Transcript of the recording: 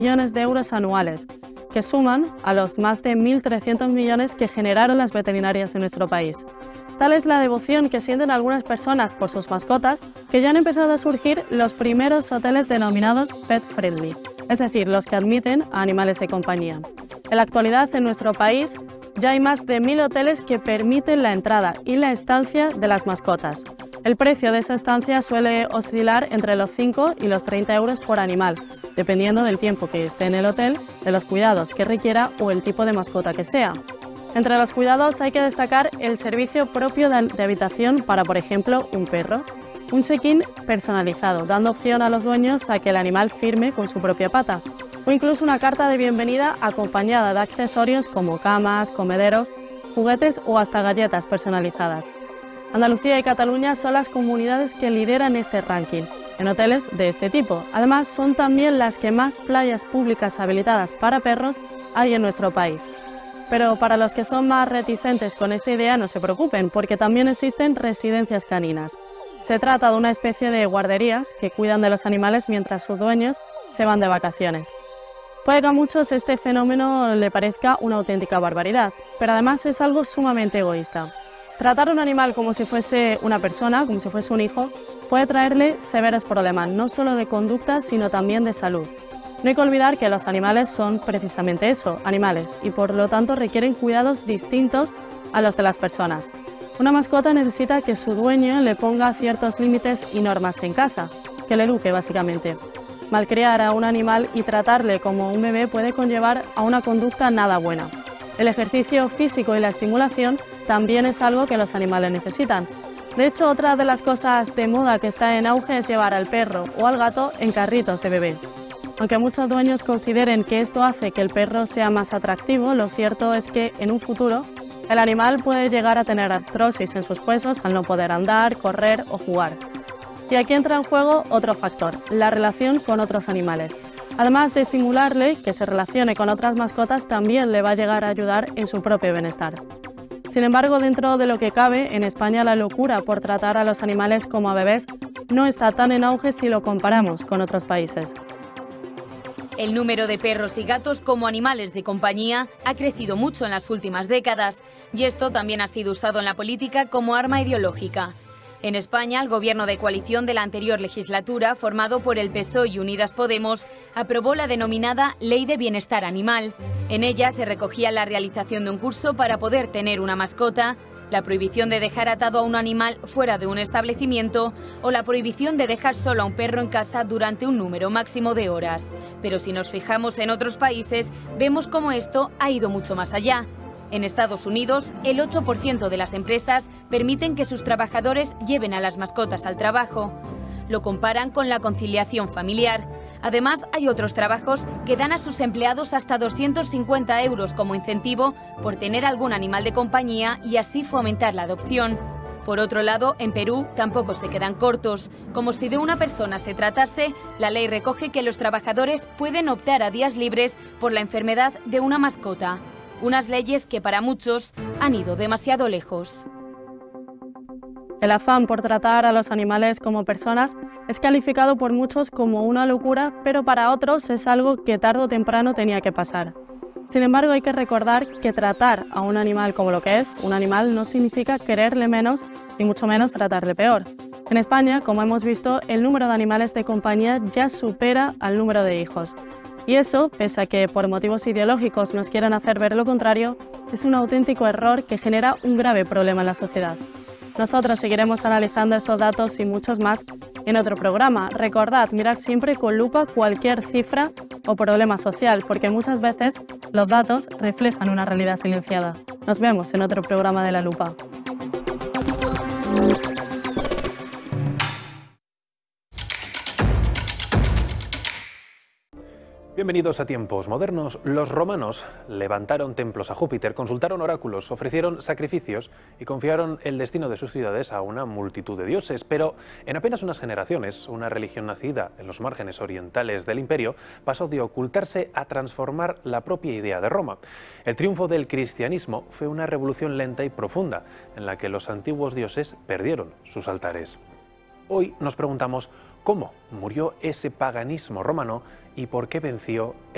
millones de euros anuales, que suman a los más de 1.300 millones que generaron las veterinarias en nuestro país. Tal es la devoción que sienten algunas personas por sus mascotas que ya han empezado a surgir los primeros hoteles denominados pet friendly, es decir, los que admiten a animales de compañía. En la actualidad, en nuestro país, ya hay más de 1.000 hoteles que permiten la entrada y la estancia de las mascotas. El precio de esa estancia suele oscilar entre los 5 y los 30 euros por animal, dependiendo del tiempo que esté en el hotel, de los cuidados que requiera o el tipo de mascota que sea. Entre los cuidados hay que destacar el servicio propio de habitación para, por ejemplo, un perro. Un check-in personalizado, dando opción a los dueños a que el animal firme con su propia pata. O incluso una carta de bienvenida acompañada de accesorios como camas, comederos, juguetes o hasta galletas personalizadas. Andalucía y Cataluña son las comunidades que lideran este ranking en hoteles de este tipo. Además, son también las que más playas públicas habilitadas para perros hay en nuestro país. Pero para los que son más reticentes con esta idea, no se preocupen, porque también existen residencias caninas. Se trata de una especie de guarderías que cuidan de los animales mientras sus dueños se van de vacaciones. Puede que a muchos este fenómeno le parezca una auténtica barbaridad, pero además es algo sumamente egoísta. Tratar a un animal como si fuese una persona, como si fuese un hijo, puede traerle severos problemas, no solo de conducta, sino también de salud. No hay que olvidar que los animales son precisamente eso, animales, y por lo tanto requieren cuidados distintos a los de las personas. Una mascota necesita que su dueño le ponga ciertos límites y normas en casa, que le eduque básicamente. Malcriar a un animal y tratarle como un bebé puede conllevar a una conducta nada buena. El ejercicio físico y la estimulación también es algo que los animales necesitan. De hecho, otra de las cosas de moda que está en auge es llevar al perro o al gato en carritos de bebé. Aunque muchos dueños consideren que esto hace que el perro sea más atractivo, lo cierto es que en un futuro el animal puede llegar a tener artrosis en sus huesos al no poder andar, correr o jugar. Y aquí entra en juego otro factor, la relación con otros animales. Además de estimularle que se relacione con otras mascotas, también le va a llegar a ayudar en su propio bienestar. Sin embargo, dentro de lo que cabe, en España la locura por tratar a los animales como a bebés no está tan en auge si lo comparamos con otros países. El número de perros y gatos como animales de compañía ha crecido mucho en las últimas décadas y esto también ha sido usado en la política como arma ideológica. En España, el gobierno de coalición de la anterior legislatura, formado por el PSOE y Unidas Podemos, aprobó la denominada Ley de Bienestar Animal. En ella se recogía la realización de un curso para poder tener una mascota, la prohibición de dejar atado a un animal fuera de un establecimiento o la prohibición de dejar solo a un perro en casa durante un número máximo de horas. Pero si nos fijamos en otros países, vemos cómo esto ha ido mucho más allá. En Estados Unidos, el 8% de las empresas permiten que sus trabajadores lleven a las mascotas al trabajo. Lo comparan con la conciliación familiar. Además, hay otros trabajos que dan a sus empleados hasta 250 euros como incentivo por tener algún animal de compañía y así fomentar la adopción. Por otro lado, en Perú tampoco se quedan cortos. Como si de una persona se tratase, la ley recoge que los trabajadores pueden optar a días libres por la enfermedad de una mascota. Unas leyes que para muchos han ido demasiado lejos. El afán por tratar a los animales como personas es calificado por muchos como una locura, pero para otros es algo que tarde o temprano tenía que pasar. Sin embargo, hay que recordar que tratar a un animal como lo que es, un animal, no significa quererle menos, ni mucho menos tratarle peor. En España, como hemos visto, el número de animales de compañía ya supera al número de hijos. Y eso, pese a que por motivos ideológicos nos quieran hacer ver lo contrario, es un auténtico error que genera un grave problema en la sociedad. Nosotros seguiremos analizando estos datos y muchos más en otro programa. Recordad, mirad siempre con lupa cualquier cifra o problema social, porque muchas veces los datos reflejan una realidad silenciada. Nos vemos en otro programa de La Lupa. Bienvenidos a tiempos modernos. Los romanos levantaron templos a Júpiter, consultaron oráculos, ofrecieron sacrificios y confiaron el destino de sus ciudades a una multitud de dioses. Pero en apenas unas generaciones, una religión nacida en los márgenes orientales del imperio pasó de ocultarse a transformar la propia idea de Roma. El triunfo del cristianismo fue una revolución lenta y profunda en la que los antiguos dioses perdieron sus altares. Hoy nos preguntamos cómo murió ese paganismo romano y por qué venció